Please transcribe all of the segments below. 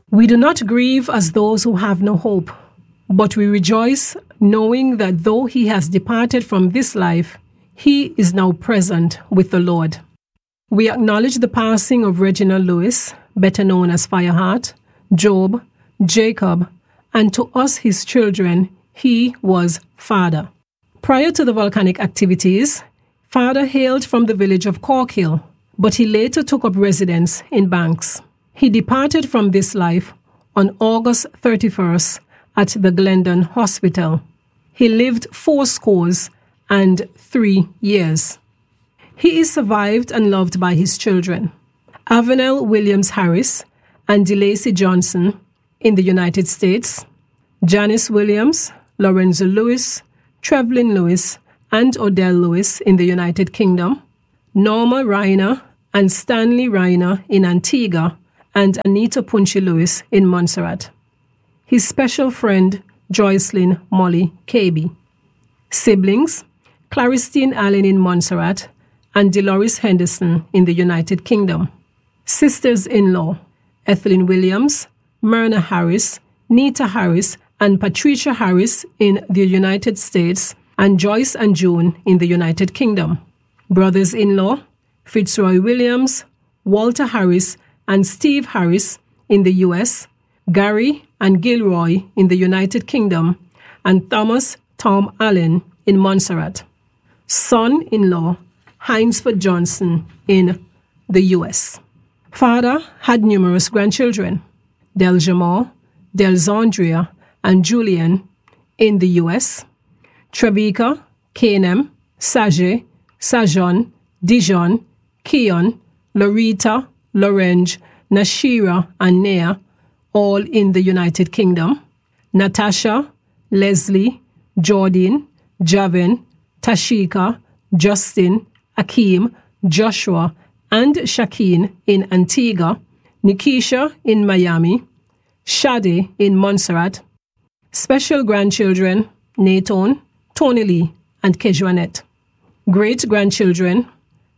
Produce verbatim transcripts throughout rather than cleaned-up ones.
We do not grieve as those who have no hope, but we rejoice knowing that though he has departed from this life, he is now present with the Lord. We acknowledge the passing of Reginald Lewis, better known as Fireheart, Job, Jacob, and to us, his children, he was Father. Prior to the volcanic activities, Father hailed from the village of Corkhill, but he later took up residence in Banks. He departed from this life on August thirty-first at the Glendon Hospital. He lived four scores and three years. He is survived and loved by his children, Avenel Williams Harris and DeLacy Johnson in the United States, Janice Williams, Lorenzo Lewis, Trevlyn Lewis, and Odell Lewis in the United Kingdom, Norma Reiner and Stanley Reiner in Antigua, and Anita Punchy Lewis in Montserrat. His special friend, Joycelyn Molly Kaby. Siblings, Claristine Allen in Montserrat and Dolores Henderson in the United Kingdom. Sisters-in-law, Ethelyn Williams, Myrna Harris, Nita Harris, and Patricia Harris in the United States, and Joyce and June in the United Kingdom. Brothers-in-law, Fitzroy Williams, Walter Harris, and Steve Harris in the U S, Gary and Gilroy in the United Kingdom, and Thomas Tom Allen in Montserrat. Son-in-law, Hinesford Johnson in the U S. Father had numerous grandchildren, Deljamar, Delzandria, and Julian in the U S, Trevika, Kanem, Sage, Sajon, Dijon, Keon, Lorita, Lorange, Nashira, and Nea, all in the United Kingdom, Natasha, Leslie, Jordan, Javin, Tashika, Justin, Akeem, Joshua, and Shakeen in Antigua, Nikisha in Miami, Shade in Montserrat. Special grandchildren, Nathan, Tony Lee, and Kejuanette. Great-grandchildren,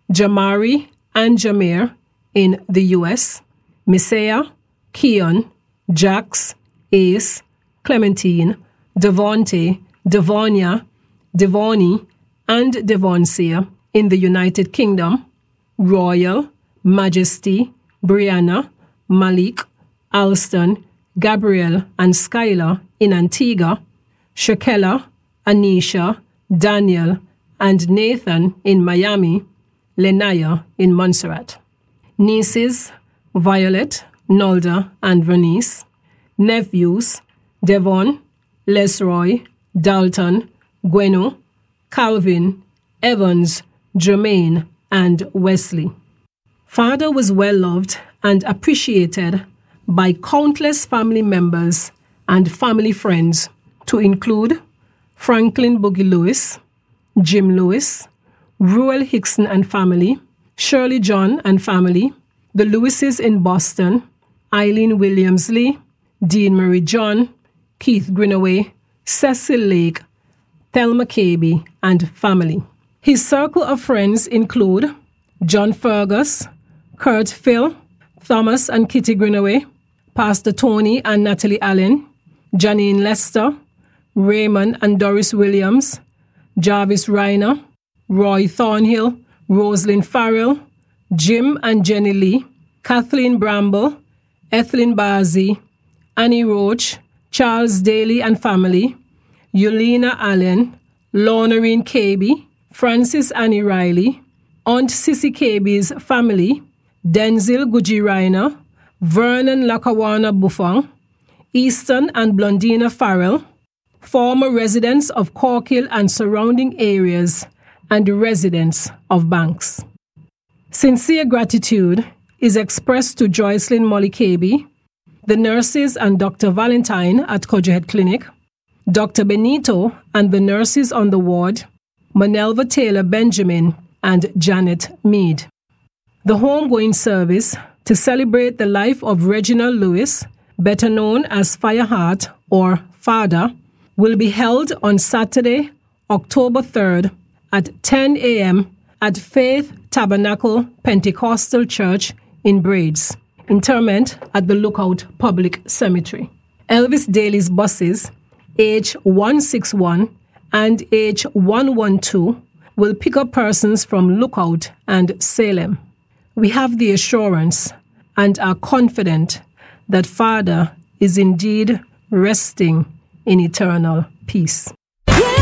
Jamari and Jameer in the U S, Messiah, Keon, Jax, Ace, Clementine, Devonte, Devonia, Devoni, and Devoncia in the United Kingdom, Royal, Majesty, Brianna, Malik, Alston, Gabrielle, and Skylar in Antigua, Shakela, Anisha, Daniel, and Nathan in Miami, Lenaya in Montserrat. Nieces, Violet, Nolda, and Vernice. Nephews, Devon, Lesroy, Dalton, Gweno, Calvin, Evans, Jermaine, and Wesley. Father was well loved and appreciated by countless family members and family friends, to include Franklin Boogie Lewis, Jim Lewis, Ruel Hickson and family, Shirley John and family, the Lewises in Boston, Eileen Williams Lee, Dean Marie John, Keith Greenaway, Cecil Lake, Thelma Kaby, and family. His circle of friends include John Fergus, Kurt Phil, Thomas and Kitty Greenaway, Pastor Tony and Natalie Allen, Janine Lester, Raymond and Doris Williams, Jarvis Reiner, Roy Thornhill, Rosalind Farrell, Jim and Jenny Lee, Kathleen Bramble, Ethelyn Bazi, Annie Roach, Charles Daly and family, Yulina Allen, Lornarine Kaby, Francis Annie Riley, Aunt Sissy Kaby's family, Denzil Guji Reiner, Vernon Lakawana Buffon, Easton and Blondina Farrell, former residents of Corkhill and surrounding areas, and residents of Banks. Sincere gratitude is expressed to Joycelyn Molly Kaby, the nurses and Doctor Valentine at Cogerhead Clinic, Doctor Benito and the nurses on the ward, Manelva Taylor Benjamin, and Janet Mead. The homegoing service to celebrate the life of Reginald Lewis, better known as Fireheart or Father, will be held on Saturday, October third at ten a.m. at Faith Tabernacle Pentecostal Church in Braids. interment at the Lookout Public Cemetery. Elvis Daly's buses, H one sixty-one and H one twelve, will pick up persons from Lookout and Salem. We have the assurance and are confident that Father is indeed resting in eternal peace.